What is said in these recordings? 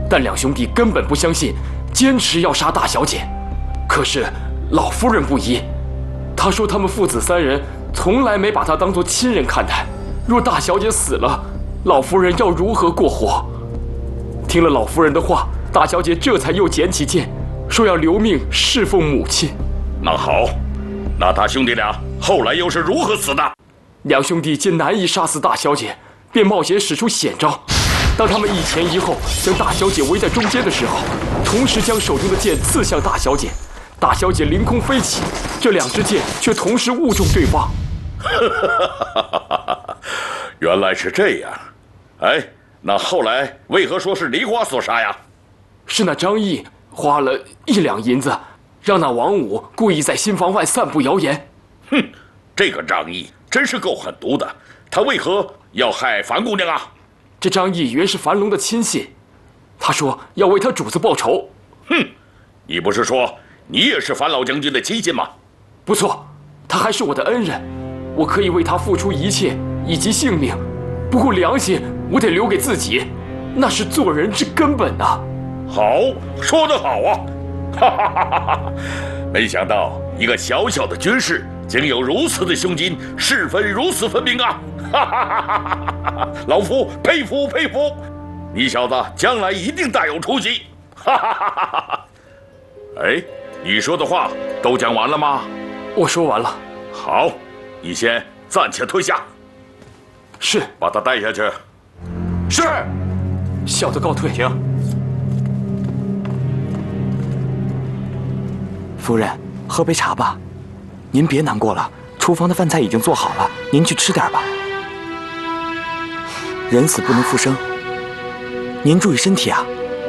但两兄弟根本不相信，坚持要杀大小姐。可是老夫人不依，她说他们父子三人从来没把她当作亲人看待，若大小姐死了，老夫人要如何过活？听了老夫人的话，大小姐这才又捡起剑，说要留命侍奉母亲。 那好，那他兄弟俩后来又是如何死的？ 两兄弟见难以杀死大小姐，便冒险使出险招。当他们一前一后将大小姐围在中间的时候，同时将手中的剑刺向大小姐。大小姐凌空飞起，这两支剑却同时误中对方。 原来是这样。哎，那后来为何说是梨花所杀呀？ 是那张毅花了1两银子，让那王五故意在新房外散布谣言。 哼，这个张毅真是够狠毒的，他为何要害樊姑娘啊？ 这张毅原是樊龙的亲信，他说要为他主子报仇。 哼，你不是说你也是樊老将军的亲信吗？ 不错，他还是我的恩人，我可以为他付出一切以及性命。不过良心我得留给自己，那是做人之根本啊。 好，说得好啊！哈哈哈哈哈！没想到一个小小的军士竟有如此的胸襟，是非如此分明啊！哈哈哈哈哈！老夫佩服佩服，你小子将来一定大有出息！哈哈哈哈哈！哎，你说的话都讲完了吗？ 我说完了。 好，你先暂且退下。 是。 把他带下去。 是。小的告退。 请。 夫人，喝杯茶吧。您别难过了，厨房的饭菜已经做好了，您去吃点吧。人死不能复生，您注意身体啊。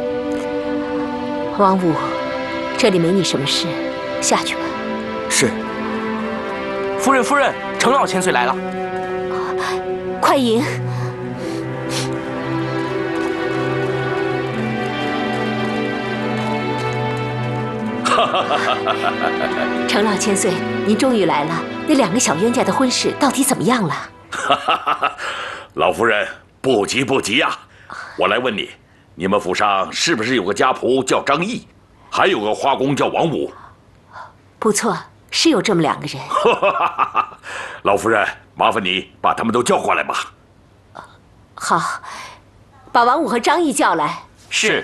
王五，这里没你什么事，下去吧。 是。 夫人，夫人，程老千岁来了。 快迎。程老千岁，您终于来了。那2个小冤家的婚事到底怎么样了？ 老夫人，不急不急呀。我来问你，你们府上是不是有个家仆叫张毅，还有个花工叫王五？ 不错，是有这么2个人。 老夫人，麻烦你把他们都叫过来吧。 好，把王五和张毅叫来。 是。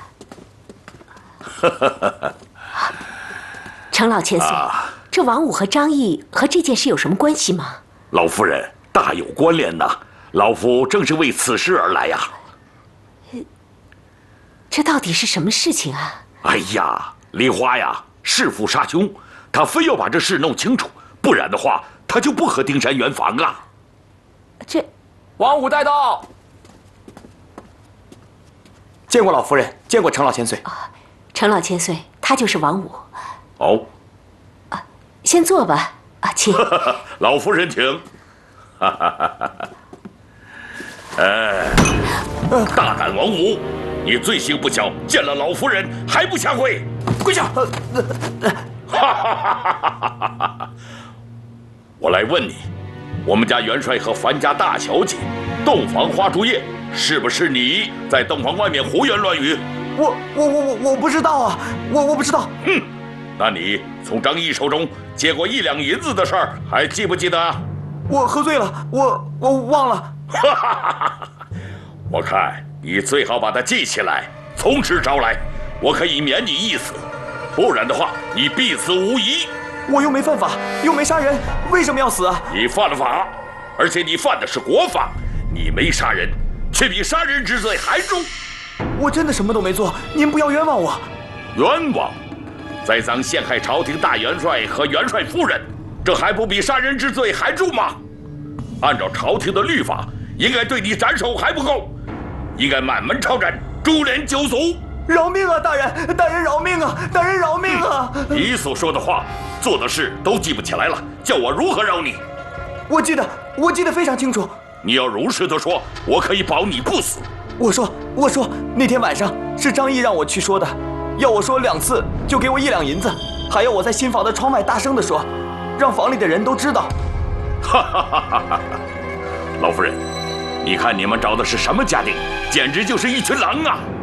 程老千岁，这王五和张毅和这件事有什么关系吗？ 老夫人，大有关联呐！老夫正是为此事而来呀。 这到底是什么事情啊？ 哎呀，梨花呀，弑父杀兄，他非要把这事弄清楚，不然的话，他就不和丁山圆房啊。 这， 王五带到。 见过老夫人，见过程老千岁。 程老千岁，他就是王五。 哦。 先坐吧。请。 老夫人请。哎，大胆王五，你罪行不小，见了老夫人还不下跪？跪下！我来问你，我们家元帅和樊家大小姐洞房花烛夜，是不是你在洞房外面胡言乱语？ 我不知道啊，我不知道。 哼，那你从张毅手中借过1两银子的事儿，还记不记得啊？ 我喝醉了，我忘了。 我看你最好把它记起来，从实招来，我可以免你一死，不然的话，你必死无疑。 我又没犯法，又没杀人，为什么要死啊？ 你犯了法，而且你犯的是国法，你没杀人，却比杀人之罪还重。 我真的什么都没做，您不要冤枉我。 冤枉？栽赃陷害朝廷大元帅和元帅夫人，这还不比杀人之罪还重吗？按照朝廷的律法，应该对你斩首还不够，应该满门抄斩，株连九族。 饶命啊，大人！大人饶命啊！大人饶命啊！ 你所说的话、做的事都记不起来了，叫我如何饶你？ 我记得非常清楚。 你要如实的说，我可以保你不死。 我说，那天晚上是张毅让我去说的，要我说2次就给我1两银子，还要我在新房的窗外大声的说，让房里的人都知道。 老夫人，你看你们找的是什么家丁，简直就是一群狼啊！